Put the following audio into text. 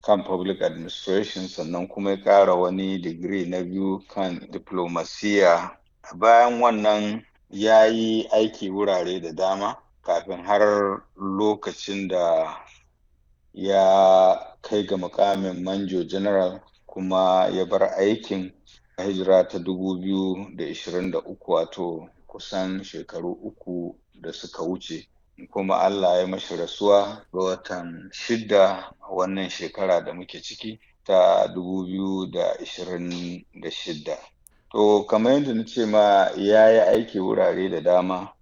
kan public administration, sannan kuma ya ƙara wani digiri na biyu kan diplomasiya. Bayan wannan ya yi aiki wurare da dama kafin har lokacin da ya kai ga muƙamin Manjo General, kuma ya bar aikin a hijira ta 2023, wato kusan shekaru 3 da suka wuce. Kuma Allah ya mashi rasuwa ga watan 6 wannan shekara da muke ciki ta 2026. To kamar yadda na ce ma, ya yi aiki wurare da dama.